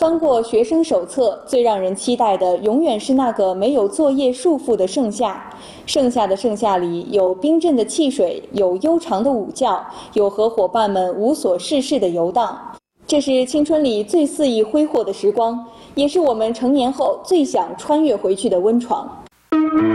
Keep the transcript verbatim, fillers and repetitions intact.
翻过学生手册，最让人期待的永远是那个没有作业束缚的盛夏。盛夏的盛夏里，有冰镇的汽水，有悠长的午觉，有和伙伴们无所事事的游荡。这是青春里最肆意挥霍的时光，也是我们成年后最想穿越回去的温床。